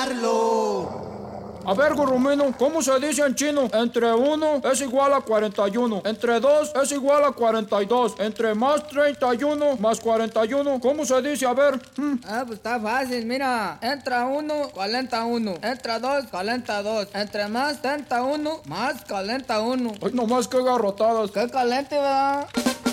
explicarlo. A ver, Gurrumino, ¿cómo se dice en chino? Entre 1 es igual a 41. Entre 2 es igual a 42. Entre más 31 más 41. ¿Cómo se dice? A ver. Pues está fácil, mira. Entra 1, calenta 1. Entra 2, calenta 2. Entre más 31, más calenta 1. Ay, nomás que garrotadas. ¡Qué caliente, ¿verdad?